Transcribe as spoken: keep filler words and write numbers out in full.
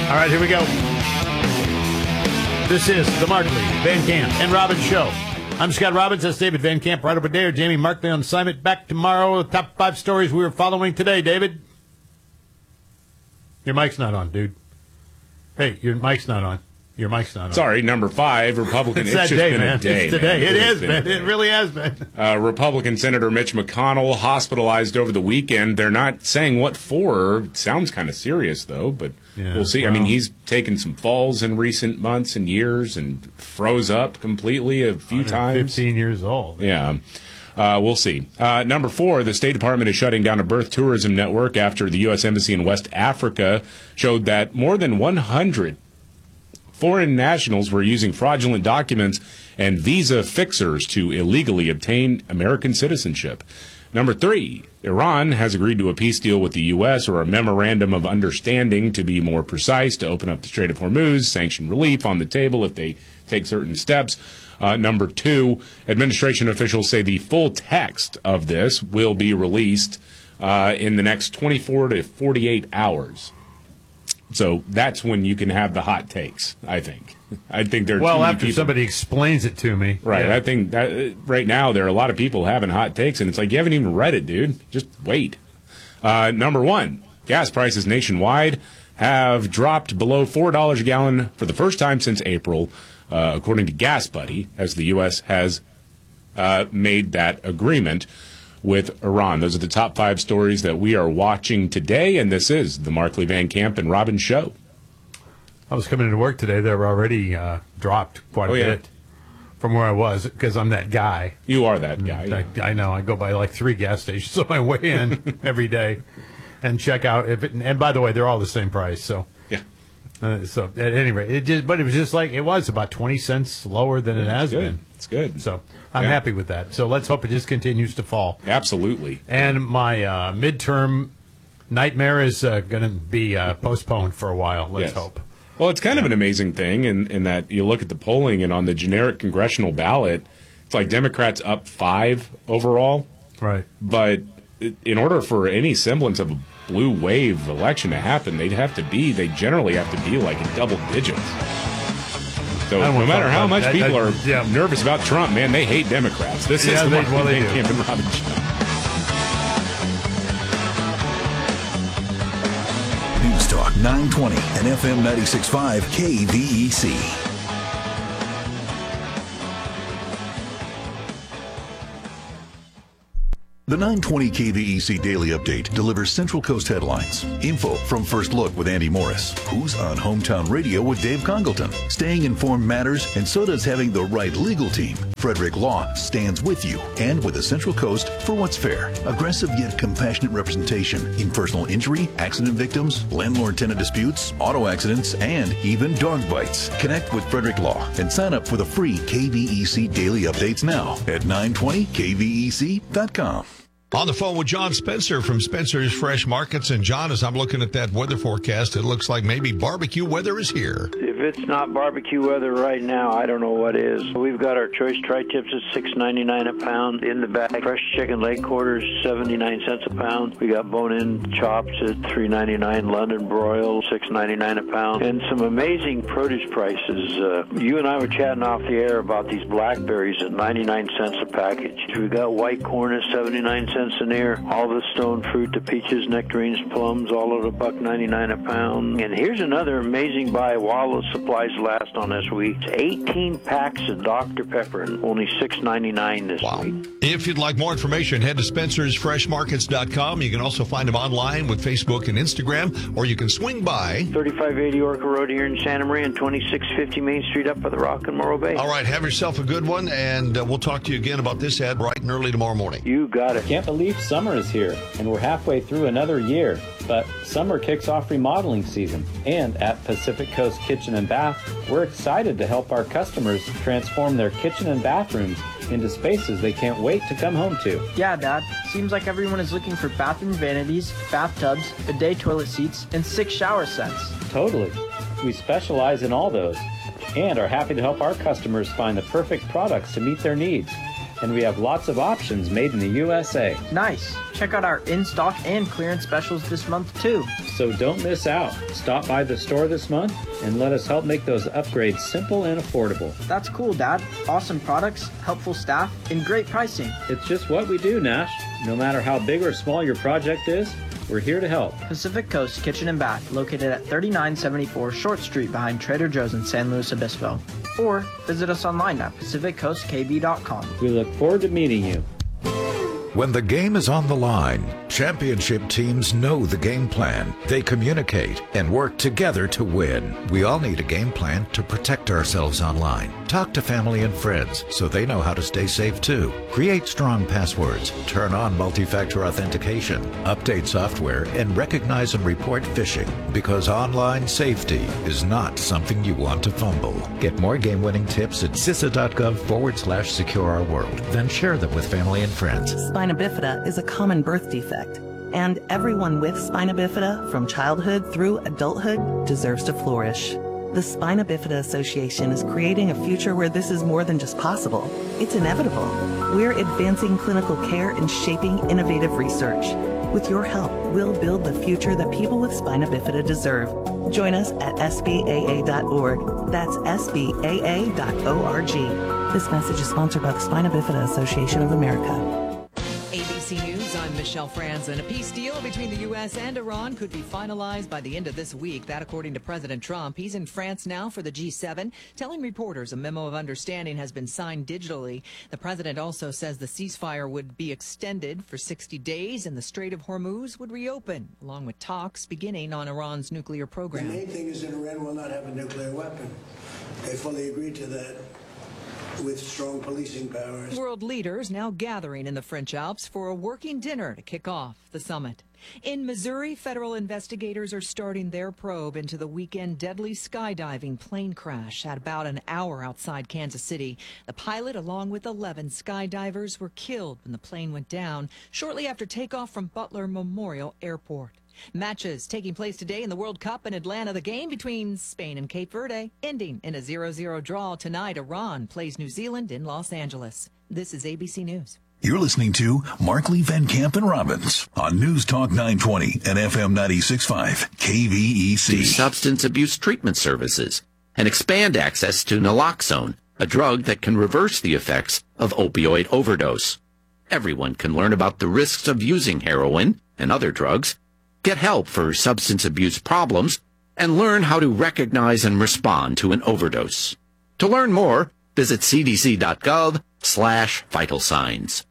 All right, here we go. This is the Markley, Van Camp, and Robbins Show. I'm Scott Robbins. That's David Van Camp right over there. Jamie Markley on assignment. Back tomorrow. The top five stories we were following today, David. Your mic's not on, dude. Hey, your mic's not on. Your mic's not on. Sorry, number five, Republican. It's, it's that just day, been man. a day. It's today. Man. It It's is, been man. It really has been. Uh, Republican Senator Mitch McConnell hospitalized over the weekend. They're not saying what for. It sounds kind of serious, though, but yeah, we'll see. well. I mean, he's taken some falls in recent months and years and froze up completely a few times. fifteen years old. Yeah. Uh, we'll see. Uh, number four, the State Department is shutting down a birth tourism network after the U S Embassy in West Africa showed that more than one hundred foreign nationals were using fraudulent documents and visa fixers to illegally obtain American citizenship. Number three, Iran has agreed to a peace deal with the U S, or a memorandum of understanding to be more precise, to open up the Strait of Hormuz, sanction relief on the table if they take certain steps. Uh, number two, administration officials say the full text of this will be released uh, in the next twenty-four to forty-eight hours. So that's when you can have the hot takes, I think. I think there are Well, too many after people. somebody explains it to me. Right. Yeah. I think that uh, right now there are a lot of people having hot takes, and it's like, you haven't even read it, dude. Just wait. Uh, number one, gas prices nationwide have dropped below four dollars a gallon for the first time since April, uh, according to Gas Buddy, as the U S has uh, made that agreement with Iran. Those are the top five stories that we are watching today, and this is the Markley, Van Camp, and Robbins Show. I was coming into work today. They were already uh, dropped quite a Oh, yeah. bit from where I was, because I'm that guy. You are that guy. I, I know. I go by like three gas stations on my way in every day and check out. If it, and by the way, they're all the same price. So Yeah. uh, so at any rate, it just but it was just like it was about twenty cents lower than it has Good. been. It's good. So I'm Yeah. happy with that. So let's hope it just continues to fall. Absolutely. And my uh, midterm nightmare is uh, going to be uh, postponed for a while. Let's Yes. hope. Well, it's kind of an amazing thing in, in that you look at the polling, and on the generic congressional ballot, it's like Democrats up five overall. Right. But in order for any semblance of a blue wave election to happen, they'd have to be, they generally have to be like in double digits. So I don't no wanna matter talk how about much that. people I- are yeah. nervous about Trump, man, they hate Democrats. This Yeah, is the they- Markley, well, they Van do. Camp, and Robbins Show. News Talk nine twenty and F M ninety-six point five K V E C. The nine twenty K V E C Daily Update delivers Central Coast headlines, info from First Look with Andy Morris, who's on Hometown Radio with Dave Congleton. Staying informed matters, and so does having the right legal team. Frederick Law stands with you and with the Central Coast for what's fair. Aggressive yet compassionate representation in personal injury, accident victims, landlord-tenant disputes, auto accidents, and even dog bites. Connect with Frederick Law and sign up for the free K V E C Daily Updates now at nine twenty K V E C dot com. On the phone with John Spencer from Spencer's Fresh Markets. And John, as I'm looking at that weather forecast, it looks like maybe barbecue weather is here. If it's not barbecue weather right now, I don't know what is. We've got our choice tri-tips at six ninety-nine a pound in the bag. Fresh chicken leg quarters, seventy-nine cents a pound. We got bone-in chops at three ninety-nine. London broil, six ninety-nine a pound. And some amazing produce prices. Uh, you and I were chatting off the air about these blackberries at ninety-nine cents a package. We got white corn at seventy-nine cents an ear. All the stone fruit, the peaches, nectarines, plums, all at a buck ninety-nine a pound. And here's another amazing buy while the supplies last on this week. eighteen packs of Doctor Pepper and only six ninety-nine this Wow. week. If you'd like more information, head to Spencer's Fresh Markets dot com. You can also find them online with Facebook and Instagram, or you can swing by. thirty-five eighty Orca Road here in Santa Maria and twenty-six fifty Main Street up by the Rock and Morro Bay. All right, have yourself a good one, and uh, we'll talk to you again about this ad bright and early tomorrow morning. You got it. Can't believe summer is here, and we're halfway through another year. But summer kicks off remodeling season, and at Pacific Coast Kitchen and Bath, we're excited to help our customers transform their kitchen and bathrooms into spaces they can't wait to come home to. Yeah, Dad. Seems like everyone is looking for bathroom vanities, bathtubs, bidet toilet seats, and six shower sets. Totally. We specialize in all those, and are happy to help our customers find the perfect products to meet their needs. And we have lots of options made in the U S A. Nice. Check out our in-stock and clearance specials this month, too. So don't miss out. Stop by the store this month and let us help make those upgrades simple and affordable. That's cool, Dad. Awesome products, helpful staff, and great pricing. It's just what we do, Nash. No matter how big or small your project is, we're here to help. Pacific Coast Kitchen and Bath, located at thirty-nine seventy-four Short Street behind Trader Joe's in San Luis Obispo. Or visit us online at pacific coast k b dot com. We look forward to meeting you. When the game is on the line, championship teams know the game plan. They communicate and work together to win. We all need a game plan to protect ourselves online. Talk to family and friends so they know how to stay safe too. Create strong passwords, turn on multi-factor authentication, update software, and recognize and report phishing, because online safety is not something you want to fumble. Get more game-winning tips at C I S A dot gov forward slash secure our world. Then share them with family and friends. Spina bifida is a common birth defect, and everyone with spina bifida from childhood through adulthood deserves to flourish. The Spina Bifida Association is creating a future where this is more than just possible. It's inevitable. We're advancing clinical care and shaping innovative research. With your help, we'll build the future that people with spina bifida deserve. Join us at S B A A dot org. That's S B A A dot org. This message is sponsored by the Spina Bifida Association of America. A B C News, I'm Michelle Franzen. A peace deal between the U S and Iran could be finalized by the end of this week. That according to President Trump. He's in France now for the G seven, telling reporters a memo of understanding has been signed digitally. The president also says the ceasefire would be extended for sixty days and the Strait of Hormuz would reopen, along with talks beginning on Iran's nuclear program. The main thing is that Iran will not have a nuclear weapon. They fully agreed to that, with strong policing powers. World leaders now gathering in the French Alps for a working dinner to kick off the summit. In Missouri, federal investigators are starting their probe into the weekend deadly skydiving plane crash at about an hour outside Kansas City. The pilot, along with eleven skydivers, were killed when the plane went down shortly after takeoff from Butler Memorial Airport. Matches taking place today in the World Cup in Atlanta. The game between Spain and Cape Verde ending in a zero zero draw tonight. Iran plays New Zealand in Los Angeles. This is A B C News. You're listening to Markley, Van Camp, and Robbins on News Talk nine twenty and F M ninety-six point five K V E C. Substance abuse treatment services and expand access to naloxone, a drug that can reverse the effects of opioid overdose. Everyone can learn about the risks of using heroin and other drugs, get help for substance abuse problems, and learn how to recognize and respond to an overdose. To learn more, visit C D C dot gov slash vital signs.